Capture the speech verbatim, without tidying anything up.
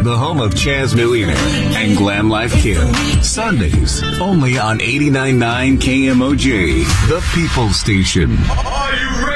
the home of Chaz Millionaire and Glam Life Kim. Sundays, only on eighty-nine point nine K M O J, the People Station. Are you ready?